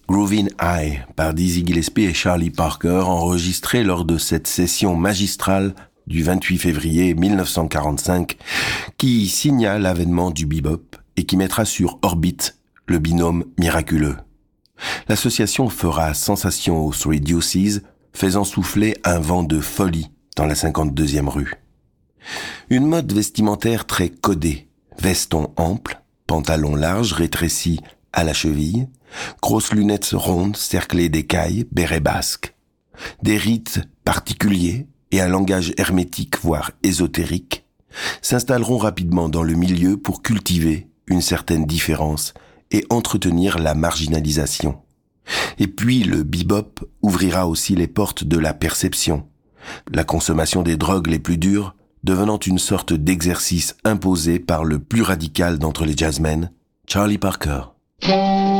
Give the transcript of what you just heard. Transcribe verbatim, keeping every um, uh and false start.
Groovin' High par Dizzy Gillespie et Charlie Parker, enregistré lors de cette session magistrale du vingt-huit février mille neuf cent quarante-cinq, qui signa l'avènement du bebop et qui mettra sur orbite le binôme miraculeux. L'association fera sensation aux Three Deuces, faisant souffler un vent de folie dans la cinquante-deuxième rue. Une mode vestimentaire très codée, veston ample, pantalon large rétréci à la cheville, grosses lunettes rondes cerclées d'écailles, béret basque. Des rites particuliers et un langage hermétique voire ésotérique s'installeront rapidement dans le milieu pour cultiver une certaine différence et entretenir la marginalisation. Et puis le bebop ouvrira aussi les portes de la perception, la consommation des drogues les plus dures devenant une sorte d'exercice imposé par le plus radical d'entre les jazzmen, Charlie Parker.